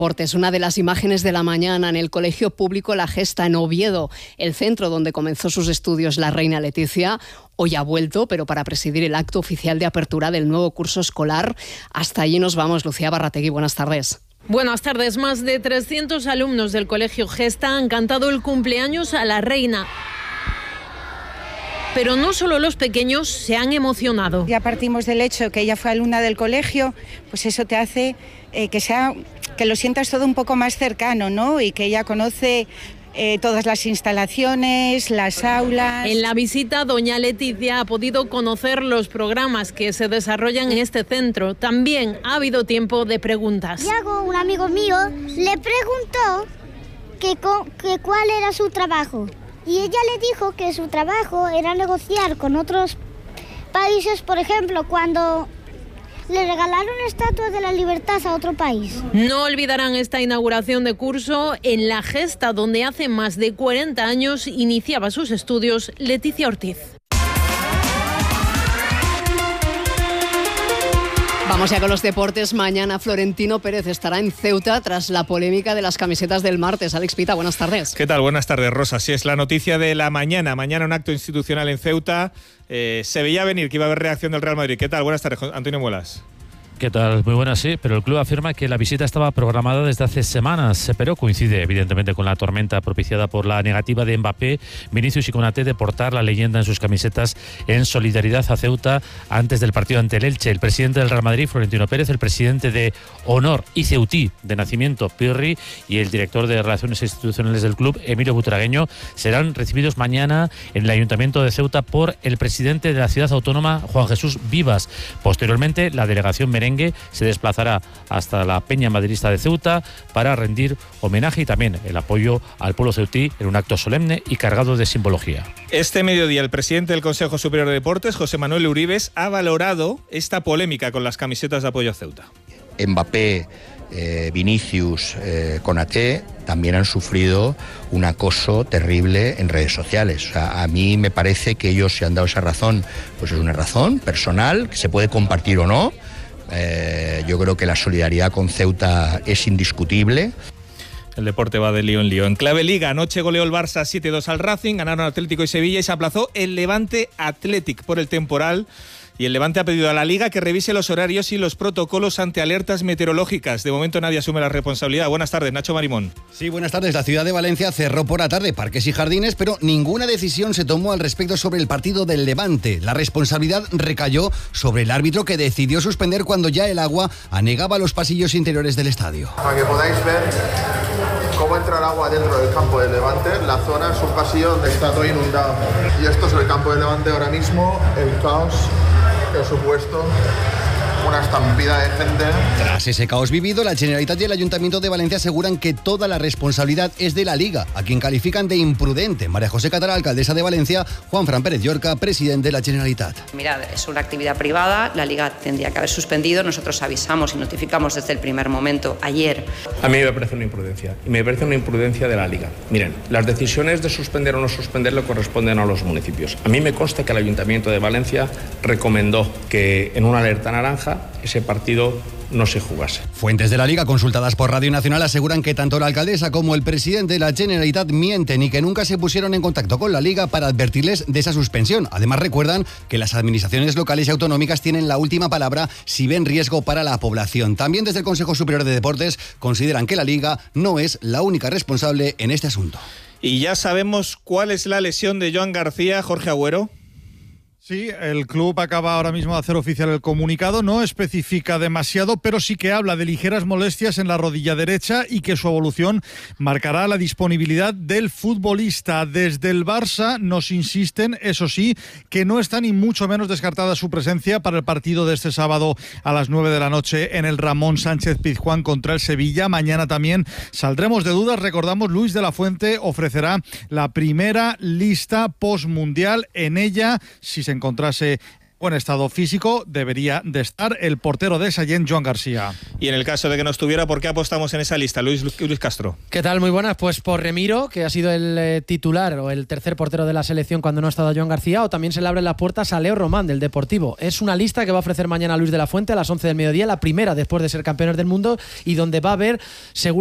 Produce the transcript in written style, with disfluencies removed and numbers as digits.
Deportes, una de las imágenes de la mañana en el Colegio Público La Gesta en Oviedo, el centro donde comenzó sus estudios la reina Letizia. Hoy ha vuelto, pero para presidir el acto oficial de apertura del nuevo curso escolar. Hasta allí nos vamos. Lucía Barrategui, buenas tardes. Buenas tardes. Más de 300 alumnos del Colegio Gesta han cantado el cumpleaños a la reina. Pero no solo los pequeños se han emocionado. Ya partimos del hecho que ella fue alumna del colegio, pues eso te hace que lo sientas todo un poco más cercano, ¿no? Y que ella conoce todas las instalaciones, las aulas. En la visita, doña Letizia ha podido conocer los programas que se desarrollan en este centro. También ha habido tiempo de preguntas. Iago, un amigo mío, le preguntó que cuál era su trabajo. Y ella le dijo que su trabajo era negociar con otros países, por ejemplo, cuando le regalaron estatuas de la libertad a otro país. No olvidarán esta inauguración de curso en La Gesta, donde hace más de 40 años iniciaba sus estudios Letizia Ortiz. Vamos ya con los deportes. Mañana Florentino Pérez estará en Ceuta tras la polémica de las camisetas del martes. Alex Pita, buenas tardes. ¿Qué tal? Buenas tardes, Rosa. Sí, es la noticia de la mañana. Mañana un acto institucional en Ceuta. Se veía venir que iba a haber reacción del Real Madrid. ¿Qué tal? Buenas tardes, Antonio Muelas. ¿Qué tal? Muy buenas, sí, pero el club afirma que la visita estaba programada desde hace semanas, pero coincide evidentemente con la tormenta propiciada por la negativa de Mbappé, Vinicius y Konaté de portar la leyenda en sus camisetas en solidaridad a Ceuta antes del partido ante el Elche. El presidente del Real Madrid, Florentino Pérez, el presidente de Honor y Ceutí de nacimiento, Pirri, y el director de Relaciones Institucionales del club, Emilio Butragueño, serán recibidos mañana en el Ayuntamiento de Ceuta por el presidente de la ciudad autónoma, Juan Jesús Vivas. Posteriormente, la delegación merengue se desplazará hasta la Peña Madridista de Ceuta para rendir homenaje y también el apoyo al pueblo ceutí en un acto solemne y cargado de simbología. Este mediodía el presidente del Consejo Superior de Deportes, José Manuel Uribes, ha valorado esta polémica con las camisetas de apoyo a Ceuta. Mbappé, Vinicius, Konaté también han sufrido un acoso terrible en redes sociales. O sea, a mí me parece que ellos se han dado esa razón, pues es una razón personal que se puede compartir o no. Yo creo que la solidaridad con Ceuta es indiscutible. El deporte va de lío en lío. En clave Liga, anoche goleó el Barça 7-2 al Racing, ganaron Atlético y Sevilla y se aplazó el Levante Athletic por el temporal. Y el Levante ha pedido a la Liga que revise los horarios y los protocolos ante alertas meteorológicas. De momento nadie asume la responsabilidad. Buenas tardes, Nacho Marimón. Sí, buenas tardes. La ciudad de Valencia cerró por la tarde parques y jardines, pero ninguna decisión se tomó al respecto sobre el partido del Levante. La responsabilidad recayó sobre el árbitro que decidió suspender cuando ya el agua anegaba los pasillos interiores del estadio. Para que podáis ver cómo entra el agua dentro del campo del Levante, la zona es un pasillo donde está todo inundado. Y esto es el campo del Levante ahora mismo, el caos que ha supuesto una estampida de gente. Tras ese caos vivido, la Generalitat y el Ayuntamiento de Valencia aseguran que toda la responsabilidad es de la Liga, a quien califican de imprudente. María José Catara, alcaldesa de Valencia, Juanfran Pérez Llorca, presidente de la Generalitat. Mirad, es una actividad privada, la Liga tendría que haber suspendido, nosotros avisamos y notificamos desde el primer momento, ayer. A mí me parece una imprudencia, y me parece una imprudencia de la Liga. Miren, las decisiones de suspender o no suspender le corresponden a los municipios. A mí me consta que el Ayuntamiento de Valencia recomendó que en una alerta naranja ese partido no se jugase. Fuentes de la Liga consultadas por Radio Nacional aseguran que tanto la alcaldesa como el presidente de la Generalitat mienten y que nunca se pusieron en contacto con la Liga para advertirles de esa suspensión. Además recuerdan que las administraciones locales y autonómicas tienen la última palabra si ven riesgo para la población. También desde el Consejo Superior de Deportes consideran que la Liga no es la única responsable en este asunto. Y ya sabemos cuál es la lesión de Joan García, Jorge Agüero. Sí, el club acaba ahora mismo de hacer oficial el comunicado, no especifica demasiado, pero sí que habla de ligeras molestias en la rodilla derecha y que su evolución marcará la disponibilidad del futbolista. Desde el Barça nos insisten, eso sí, que no está ni mucho menos descartada su presencia para el partido de este sábado a las 9 de la noche en el Ramón Sánchez Pizjuán contra el Sevilla. Mañana también saldremos de dudas. Recordamos, Luis de la Fuente ofrecerá la primera lista postmundial. En ella, si se encontrase buen estado físico debería de estar el portero de Sallent, Joan García. Y en el caso de que no estuviera, ¿por qué apostamos en esa lista, Luis Castro? ¿Qué tal? Muy buenas. Pues por Remiro, que ha sido el titular o el tercer portero de la selección cuando no ha estado Joan García, o también se le abren las puertas a Leo Román, del Deportivo. Es una lista que va a ofrecer mañana Luis de la Fuente a las 11 del mediodía, la primera después de ser campeones del mundo, y donde va a haber seguro